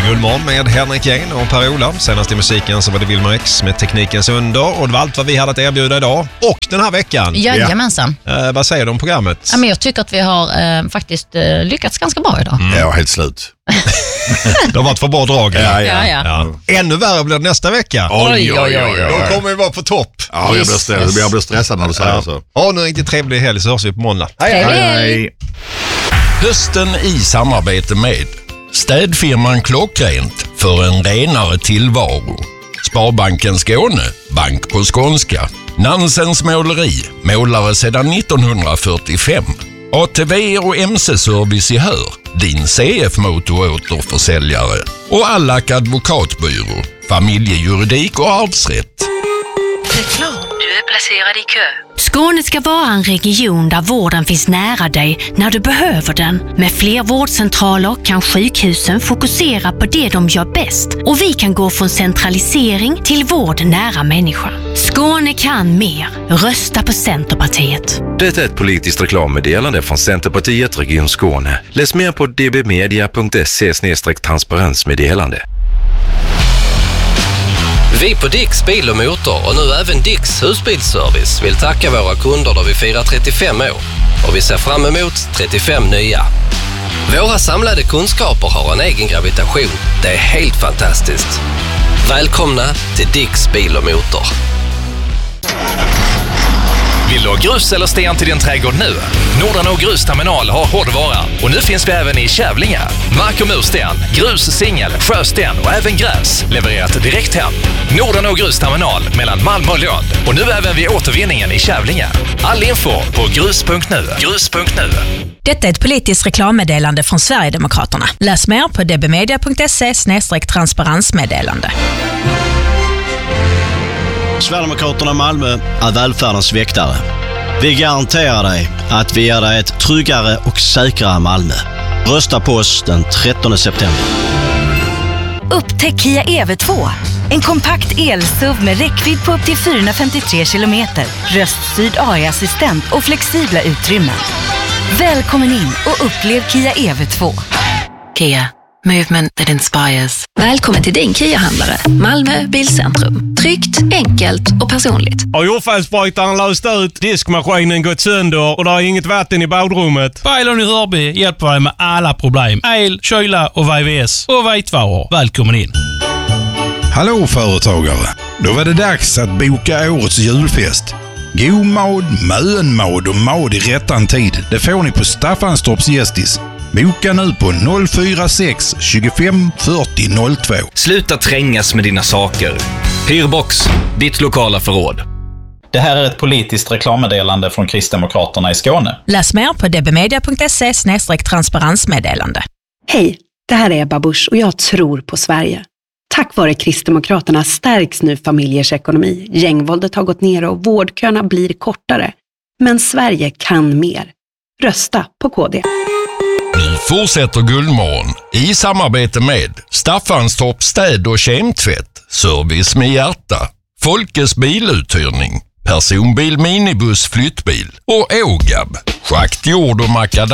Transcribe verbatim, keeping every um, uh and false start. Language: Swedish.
Guldmorgon med Henrik Jäng och Per-Ola. Senast i musiken så var det Wilmer X med Teknikens under. Och det var allt vad vi hade att erbjuda idag och den här veckan. Jajamensan. Ja. Eh, vad säger du om programmet? Ja, men jag tycker att vi har eh, faktiskt eh, lyckats ganska bra idag. Mm. Ja, helt slut. Det har varit för bra drag. Ja, ja. Ja, ja. Ja. Ännu värre blir det nästa vecka. Oj, oj, oj, oj. Då kommer vi vara på topp. Ja, jag blir, stressad. jag blir stressad när du säger Ja. så. Ja, nu är det riktigt trevlig helg, så hörs vi på måndag. Hej, hej. Hej. Hösten i samarbete med städfirman Klockrent för en renare tillvaro. Sparbanken Skåne, bank på skånska. Nansens måleri, målare sedan nittonhundrafyrtiofem. A T V och M C-service i Hör, din C F-motoråterförsäljare. Och Allack advokatbyrå, familjejuridik och arvsrätt. Reklam. Du är placerad i kö. Skåne ska vara en region där vården finns nära dig när du behöver den. Med fler vårdcentraler kan sjukhusen fokusera på det de gör bäst. Och vi kan gå från centralisering till vård nära människan. Skåne kan mer. Rösta på Centerpartiet. Det är ett politiskt reklammeddelande från Centerpartiet Region Skåne. Läs mer på d b media punkt se slash transparensmeddelande. Vi på Dicks Bil och Motor och nu även Dicks Husbilsservice vill tacka våra kunder då vi firar trettiofem år och vi ser fram emot trettiofem nya. Våra samlade kunskaper har en egen gravitation. Det är helt fantastiskt. Välkomna till Dicks Bil och Motor. Vill du ha grus eller sten till din trädgård nu? Nordanå Grusterminal har hårdvara och nu finns vi även i Kävlinge. Mark- och mursten, grus, singel, sjösten och även gräs levererat direkt hem. Nordanå Grusterminal mellan Malmö och Lund och nu även vid återvinningen i Kävlinge. All info på grus punkt nu. grus punkt nu. Detta är ett politiskt reklammeddelande från Sverigedemokraterna. Läs mer på d b media punkt se slash transparensmeddelande. Sverigedemokraterna Malmö är välfärdens väktare. Vi garanterar dig att vi ger dig ett tryggare och säkrare Malmö. Rösta på oss den trettonde september. Upptäck Kia E V två. En kompakt el-S U V med räckvidd på upp till fyrahundrafemtiotre kilometer, röststyrd A I-assistent och flexibla utrymmen. Välkommen in och upplev Kia E V två. Kia. Movement that inspires. Välkommen till din Kia-handlare. Malmö Bilcentrum. Tryggt, enkelt och personligt. Har jordfallsbrytaren löst ut, diskmaskinen gått sönder och det är inget vatten i badrummet? Bailon i Hörby hjälper dig med alla problem. El, kyla och V V S. Och vitvaror. Välkommen in. Hallå företagare. Då var det dags att boka årets julfest. God mad, mönmad och mad i rättan tid. Det får ni på Staffanstorps Gästis. Boka nu på noll fyra sex tjugofem fyrtio noll två. Sluta trängas med dina saker. Hyrbox, ditt lokala förråd. Det här är ett politiskt reklammeddelande från Kristdemokraterna i Skåne. Läs mer på d b media punkt se slash transparensmeddelande. Hej, det här är Ebba Busch och jag tror på Sverige. Tack vare Kristdemokraterna stärks nu familjers ekonomi. Gängvåldet har gått ner och vårdköerna blir kortare. Men Sverige kan mer. Rösta på K D. Nu fortsätter Guldmorgon i samarbete med Staffanstorp städ- och kemtvätt, service med hjärta, Folkes biluthyrning, personbil, minibuss, flyttbil och Ågab, schakt, jord och makadam.